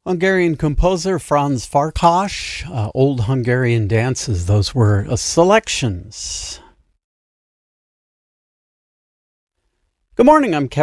Hungarian composer Franz Farkas, Old Hungarian Dances. Those were selections. Good morning, I'm Kevin.